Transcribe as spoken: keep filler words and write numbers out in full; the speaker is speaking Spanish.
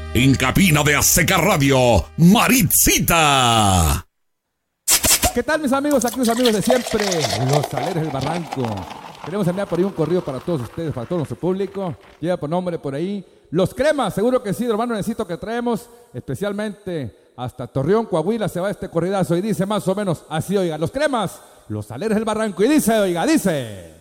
En cabina de Azteca Radio, Maritzita. ¿Qué tal, mis amigos? Aquí los amigos de siempre, los Aleros del Barranco. Queremos enviar por ahí un corrido para todos ustedes, para todo nuestro público. Lleva por nombre por ahí Los Cremas, seguro que sí, hermano, necesito que traemos especialmente hasta Torreón, Coahuila, se va este corridazo y dice más o menos así, oiga, Los Cremas, los Aleros del Barranco, y dice, oiga, dice...